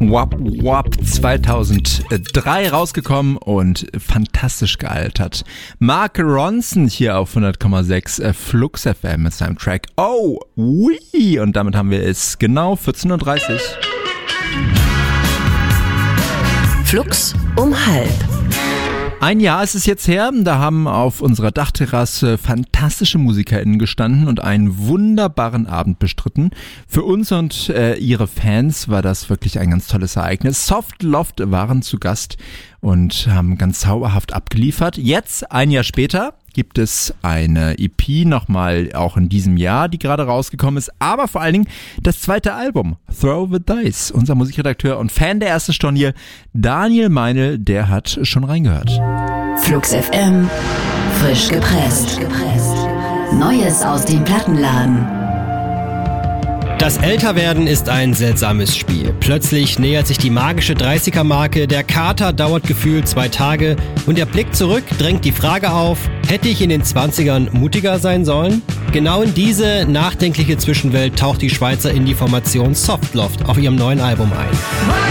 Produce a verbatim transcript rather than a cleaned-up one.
Wap Wap zweitausenddrei rausgekommen und fantastisch gealtert. Mark Ronson hier auf hundert Komma sechs Flux F M mit seinem Track Oh Wee. Und damit haben wir es genau vierzehn Uhr dreißig. Flux um halb. Ein Jahr ist es jetzt her, da haben auf unserer Dachterrasse fantastische MusikerInnen gestanden und einen wunderbaren Abend bestritten. Für uns und äh, ihre Fans war das wirklich ein ganz tolles Ereignis. Soft Loft waren zu Gast und haben ganz zauberhaft abgeliefert. Jetzt, ein Jahr später, gibt es eine E P nochmal auch in diesem Jahr, die gerade rausgekommen ist, aber vor allen Dingen das zweite Album, Throw the Dice. Unser Musikredakteur und Fan der ersten Stunde hier, Daniel Meinl, der hat schon reingehört. Flux F M, frisch gepresst. Neues aus dem Plattenladen. Das Älterwerden ist ein seltsames Spiel. Plötzlich nähert sich die magische dreißiger-Marke, der Kater dauert gefühlt zwei Tage und der Blick zurück drängt die Frage auf, hätte ich in den zwanzigern mutiger sein sollen? Genau in diese nachdenkliche Zwischenwelt taucht die Schweizer Indie-Formation Soft Loft auf ihrem neuen Album ein.